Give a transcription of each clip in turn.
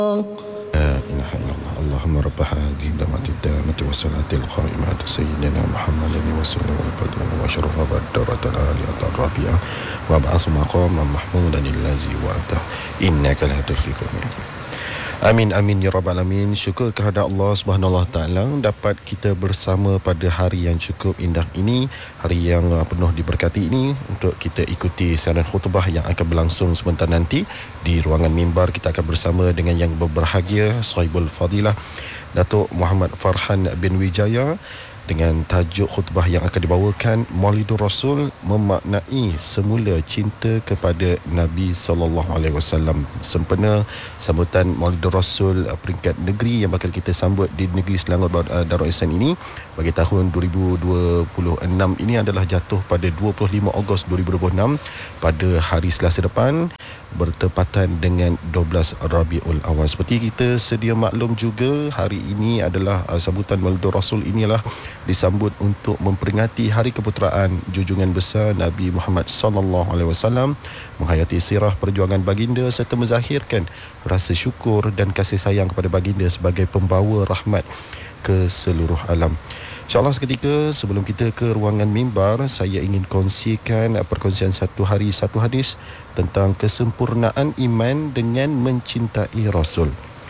لا إله إلا الله اللهم رب هذه الدعوة التامة والصلاة القائمة سيدنا محمد وسلم وأشرف الدرة العالية الرافعة وأبعث مقاما محمودا الذي وعدته إنك لا تخلف الميعاد. Amin amin ya rabbal alamin. Syukur kepada Allah Subhanahu wa taala dapat kita bersama pada hari yang cukup indah ini, hari yang penuh diberkati ini, untuk kita ikuti siaran khutbah yang akan berlangsung sebentar nanti di ruangan mimbar. Kita akan bersama dengan yang berbahagia Sahibul Fadilah Datuk Muhammad Farhan bin Wijaya dengan tajuk khutbah yang akan dibawakan Maulidur Rasul, memaknai semula cinta kepada Nabi sallallahu alaihi wasallam. Sempena sambutan Maulidur Rasul peringkat negeri yang bakal kita sambut di negeri Selangor Darul Ihsan ini bagi tahun 2026 ini adalah jatuh pada 25 Ogos 2026 pada hari Selasa depan, bertepatan dengan 12 Rabiul Awal. Seperti kita sedia maklum juga, hari ini adalah sambutan Maulidur Rasul inilah disambut untuk memperingati hari keputeraan junjungan besar Nabi Muhammad sallallahu alaihi wasallam, menghayati sirah perjuangan baginda serta menzahirkan rasa syukur dan kasih sayang kepada baginda sebagai pembawa rahmat ke seluruh alam. InsyaAllah seketika sebelum kita ke ruangan mimbar, saya ingin kongsikan perkongsian satu hari satu hadis tentang kesempurnaan iman dengan mencintai Rasul.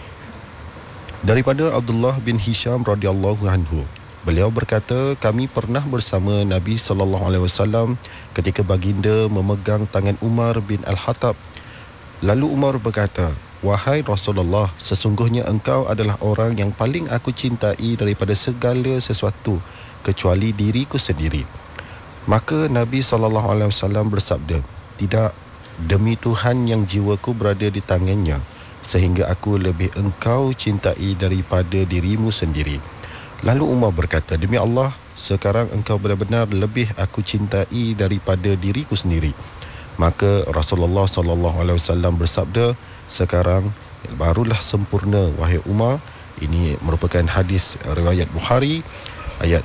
Daripada Abdullah bin Hisham radhiyallahu anhu, beliau berkata, kami pernah bersama Nabi sallallahu alaihi wasallam ketika baginda memegang tangan Umar bin Al-Khattab. Lalu Umar berkata, wahai Rasulullah, sesungguhnya engkau adalah orang yang paling aku cintai daripada segala sesuatu kecuali diriku sendiri. Maka Nabi sallallahu alaihi wasallam bersabda, tidak, demi Tuhan yang jiwaku berada di tangannya, sehingga aku lebih engkau cintai daripada dirimu sendiri. Lalu Umar berkata, demi Allah, sekarang engkau benar-benar lebih aku cintai daripada diriku sendiri. Maka Rasulullah sallallahu alaihi wasallam bersabda, sekarang barulah sempurna wahai Umar. Ini merupakan hadis riwayat Bukhari, ayat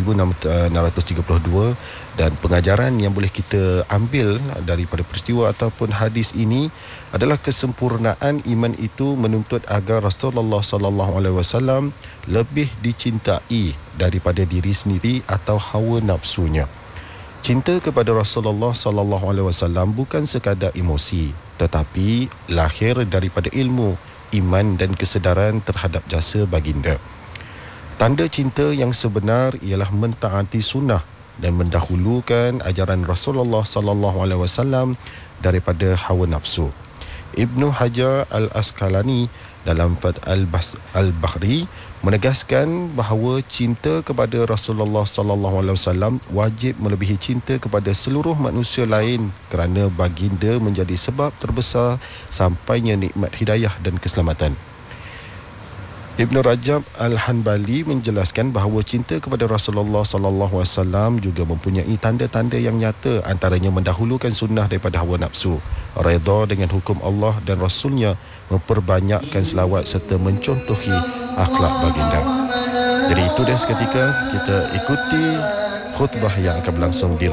ke-6632, dan pengajaran yang boleh kita ambil daripada peristiwa ataupun hadis ini adalah kesempurnaan iman itu menuntut agar Rasulullah sallallahu alaihi wasallam lebih dicintai daripada diri sendiri atau hawa nafsunya. Cinta kepada Rasulullah sallallahu alaihi wasallam bukan sekadar emosi, tetapi lahir daripada ilmu, iman dan kesedaran terhadap jasa baginda. Tanda cinta yang sebenar ialah mentaati sunnah dan mendahulukan ajaran Rasulullah sallallahu alaihi wasallam daripada hawa nafsu. Ibnu Hajar Al-Asqalani dalam Fath Al-Bahri menegaskan bahawa cinta kepada Rasulullah sallallahu alaihi wasallam wajib melebihi cinta kepada seluruh manusia lain, kerana baginda menjadi sebab terbesar sampainya nikmat hidayah dan keselamatan. Ibn Rajab Al-Hanbali menjelaskan bahawa cinta kepada Rasulullah sallallahu alaihi wasallam juga mempunyai tanda-tanda yang nyata, antaranya mendahulukan sunnah daripada hawa nafsu, redha dengan hukum Allah dan Rasulnya, memperbanyakkan selawat serta mencontohi akhlak baginda. Jadi itu dia seketika kita ikuti khutbah yang akan berlangsung di